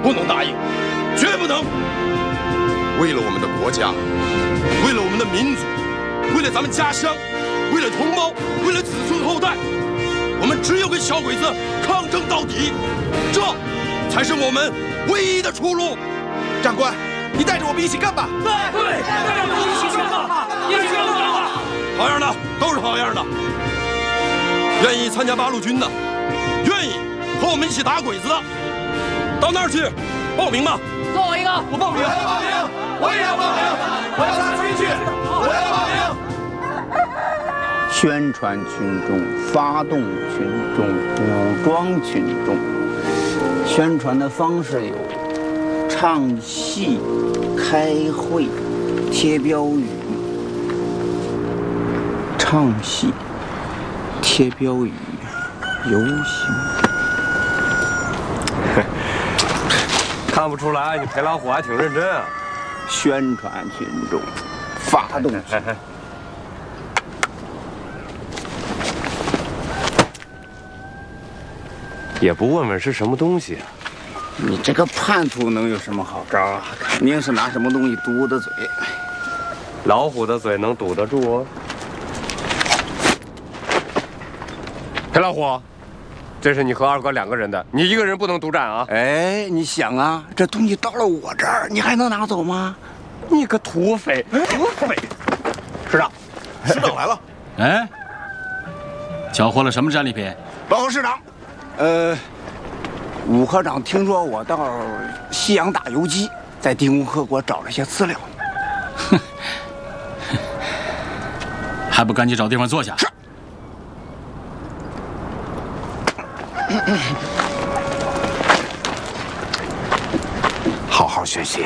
不能答应，绝不能！为了我们的国家，为了我们的民族，为了咱们家乡，为了同胞，为了子孙后代，我们只有跟小鬼子抗争到底，这才是我们唯一的出路。 长官，你带着我们一起干吧！ 对，带着我们一起干吧！一起干吧！ 好样的，都是好样的。愿意参加八路军的，愿意和我们一起打鬼子的，到那儿去报名吧。 送我一个， 我报名，我要报名，我也要报名，我要参军去，我要报名。 宣传群众、发动群众、武装群众。宣传的方式有唱戏、开会、贴标语。唱戏、贴标语、游行。 看不出来，你陪老虎还挺认真啊！ 宣传群众，发动群众。 也不问问是什么东西啊？ 你这个叛徒能有什么好招啊？肯定是拿什么东西堵的嘴。 老虎的嘴能堵得住哦。黑老虎，这是你和二哥2个人的，你一个人不能独占啊！ 哎，你想啊，这东西到了我这儿，你还能拿走吗？ 你个土匪！土匪！ 师长，师长来了。 哎，缴获了什么战利品？ 报告师长，武科长听说我到西洋打游击，在丁公科给我找了些资料。 还不赶紧找地方坐下？ 是。好好学习。